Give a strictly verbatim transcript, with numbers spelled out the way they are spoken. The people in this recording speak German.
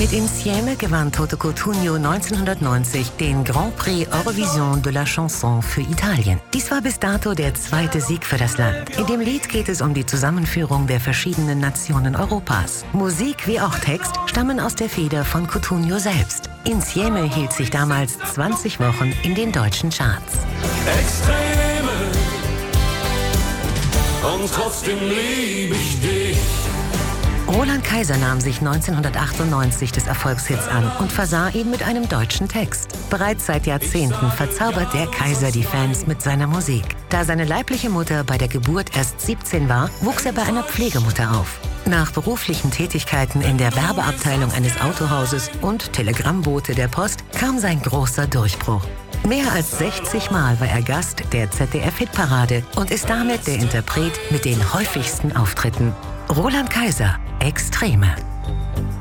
Mit Insieme gewann Toto Cutugno neunzehnhundertneunzig den Grand Prix Eurovision de la Chanson für Italien. Dies war bis dato der zweite Sieg für das Land. In dem Lied geht es um die Zusammenführung der verschiedenen Nationen Europas. Musik wie auch Text stammen aus der Feder von Cutugno selbst. Insieme hielt sich damals zwanzig Wochen in den deutschen Charts. Extreme, und trotzdem liebe ich dich. Roland Kaiser nahm sich neunzehnhundertachtundneunzig des Erfolgshits an und versah ihn mit einem deutschen Text. Bereits seit Jahrzehnten verzaubert der Kaiser die Fans mit seiner Musik. Da seine leibliche Mutter bei der Geburt erst siebzehn war, wuchs er bei einer Pflegemutter auf. Nach beruflichen Tätigkeiten in der Werbeabteilung eines Autohauses und Telegrammbote der Post kam sein großer Durchbruch. Mehr als sechzig Mal war er Gast der Z D F-Hitparade und ist damit der Interpret mit den häufigsten Auftritten. Roland Kaiser, Extreme.